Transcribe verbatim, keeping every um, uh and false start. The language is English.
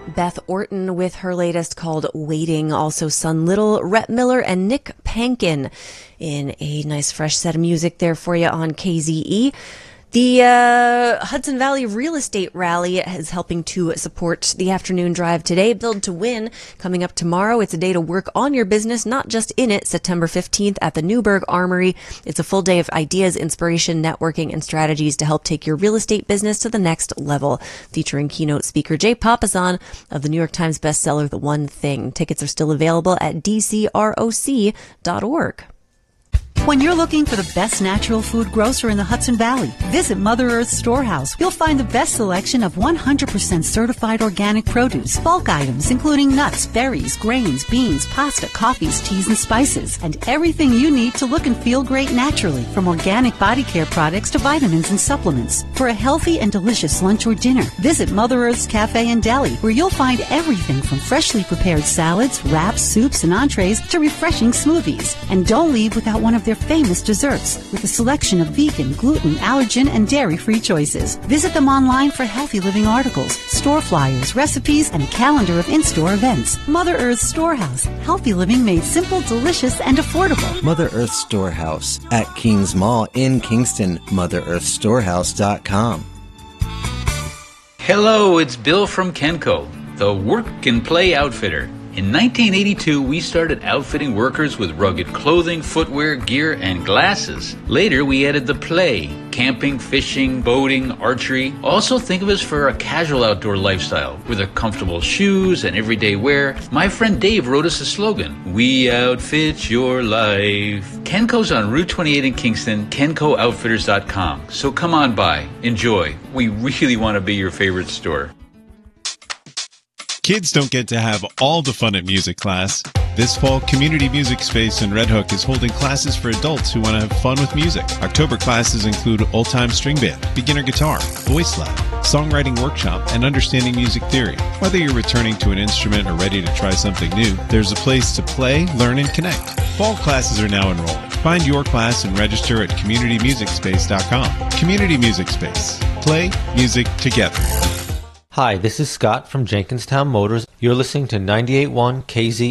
Beth Orton with her latest called Waiting. Also Sun Little, Rhett Miller, and Nick Pankin in a nice fresh set of music there for you on K Z E. The uh, Hudson Valley Real Estate Rally is helping to support the afternoon drive today. Build to Win coming up tomorrow. It's a day to work on your business, not just in it. September fifteenth at the Newburgh Armory. It's a full day of ideas, inspiration, networking, and strategies to help take your real estate business to the next level. Featuring keynote speaker Jay Papasan of the New York Times bestseller The One Thing. Tickets are still available at d c r o c dot org. When you're looking for the best natural food grocer in the Hudson Valley, visit Mother Earth Storehouse. You'll find the best selection of one hundred percent certified organic produce, bulk items including nuts, berries, grains, beans, pasta, coffees, teas, and spices, and everything you need to look and feel great naturally, from organic body care products to vitamins and supplements. For a healthy and delicious lunch or dinner, visit Mother Earth's Cafe and Deli, where you'll find everything from freshly prepared salads, wraps, soups, and entrees to refreshing smoothies. And don't leave without one of their famous desserts with a selection of vegan, gluten, allergen, and dairy-free choices. Visit them online for healthy living articles, store flyers, recipes, and a calendar of in-store events. Mother Earth Storehouse. Healthy living made simple, delicious, and affordable. Mother Earth Storehouse at Kings Mall in Kingston. mother earth storehouse dot com. Hello, it's Bill from Kenco, the Work and Play Outfitter. In nineteen eighty-two, we started outfitting workers with rugged clothing, footwear, gear, and glasses. Later, we added the play, camping, fishing, boating, archery. Also think of us for a casual outdoor lifestyle with a comfortable shoes and everyday wear. My friend Dave wrote us a slogan, "We outfit your life." Kenco's on Route twenty-eight in Kingston, kenco outfitters dot com. So come on by, enjoy. We really want to be your favorite store. Kids don't get to have all the fun at music class. This fall, Community Music Space in Red Hook is holding classes for adults who want to have fun with music. October classes include old-time string band, beginner guitar, voice lab, songwriting workshop, and understanding music theory. Whether you're returning to an instrument or ready to try something new, there's a place to play, learn, and connect. Fall classes are now enrolling. Find your class and register at community music space dot com. Community Music Space. Play music together. Hi, this is Scott from Jenkinstown Motors. You're listening to ninety-eight point one K Z